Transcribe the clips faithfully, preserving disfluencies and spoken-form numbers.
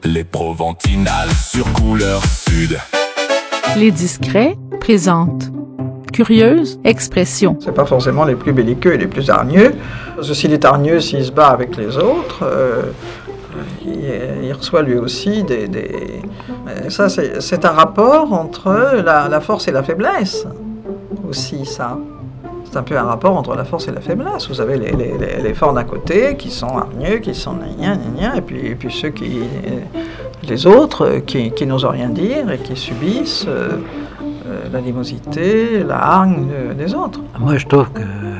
Les Proventinales sur Couleur Sud. Les discrets présentent curieuse expression. C'est pas forcément les plus belliqueux et les plus hargneux. Parce que s'il est hargneux, s'il se bat avec les autres, euh, il, il reçoit lui aussi des... des... Ça, c'est, c'est un rapport entre la, la force et la faiblesse, aussi, ça. C'est un peu un rapport entre la force et la faiblesse. Vous avez les, les, les, les forts d'un côté, qui sont hargneux, qui sont gna, gna, gna, et puis, et puis ceux qui... les autres, qui, qui n'osent rien dire et qui subissent... Euh, la animosité, la hargne des autres. Moi, je trouve que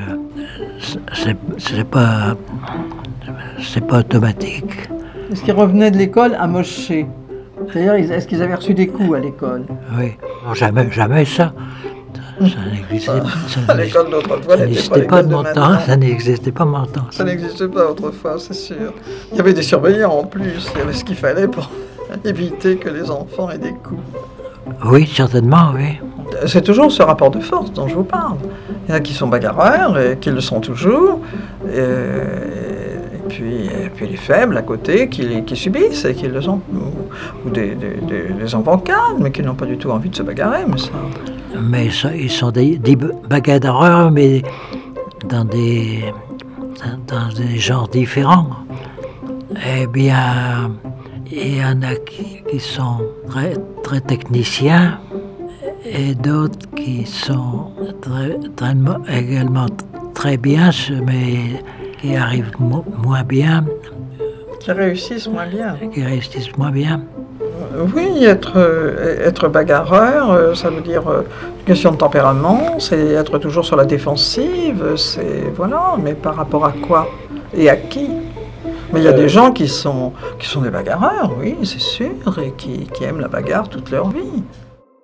c'est, c'est pas c'est pas automatique. Est-ce qu'ils revenaient de l'école amochés? C'est-à-dire, est-ce qu'ils avaient reçu des coups à l'école? Oui, non, jamais, jamais ça. Ça n'existait pas. L'école d'autrefois n'était pas, pas de mon temps. Ça n'existait pas mon temps. Ça n'existait pas autrefois, c'est sûr. Il y avait des surveillants en plus. Il y avait ce qu'il fallait pour éviter que les enfants aient des coups. Oui, certainement, oui. C'est toujours ce rapport de force dont je vous parle. Il y en a qui sont bagarreurs et qui le sont toujours, et, et, puis, et puis les faibles à côté qui, qui subissent et qui le sont, ou, ou des, des, des, des enfants calmes mais qui n'ont pas du tout envie de se bagarrer. Mais, ça... mais ça, ils sont des, des bagarreurs, mais dans des, dans, dans des genres différents. Eh bien, il y en a qui, qui sont très, très techniciens et d'autres qui sont très, très, également très bien, mais qui arrivent mo- moins bien. Qui réussissent moins bien. Qui réussissent moins bien. Oui, être, être bagarreur, ça veut dire une question de tempérament, c'est être toujours sur la défensive, c'est voilà, mais par rapport à quoi et à qui? Mais il y a des gens qui sont, qui sont des bagarreurs, oui, c'est sûr, et qui, qui aiment la bagarre toute leur vie.